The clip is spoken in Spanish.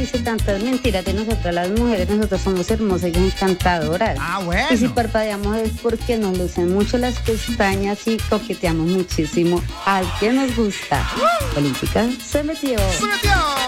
dice tantas mentiras de nosotras las mujeres. Nosotros somos hermosas y encantadoras. Ah, bueno. Y si parpadeamos es porque nos lucen mucho las pestañas y coqueteamos muchísimo al que nos gusta. Olímpica se metió. ¡Se metió!